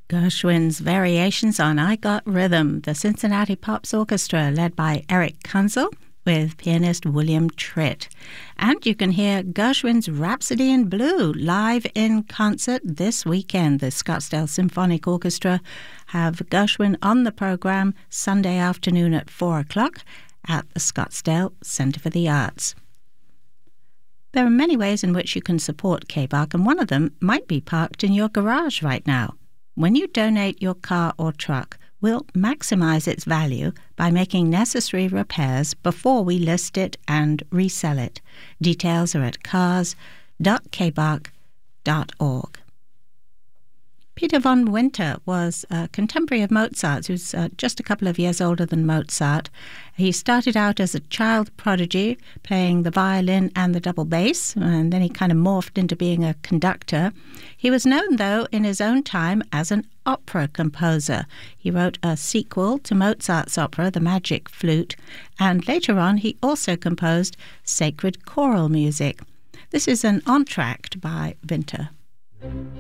Gershwin's variations on I Got Rhythm, the Cincinnati Pops Orchestra led by Eric Kunzel with pianist William Tritt. And you can hear Gershwin's Rhapsody in Blue live in concert this weekend. The Scottsdale Symphonic Orchestra have Gershwin on the program Sunday afternoon at 4 o'clock at the Scottsdale Center for the Arts. There are many ways in which you can support KBARC, and one of them might be parked in your garage right now. When you donate your car or truck, we'll maximize its value by making necessary repairs before we list it and resell it. Details are at cars.kbark.org. Peter von Winter was a contemporary of Mozart's. He was just a couple of years older than Mozart. He started out as a child prodigy, playing the violin and the double bass, and then he kind of morphed into being a conductor. He was known, though, in his own time as an opera composer. He wrote a sequel to Mozart's opera, The Magic Flute, and later on he also composed sacred choral music. This is an entr'acte by Winter.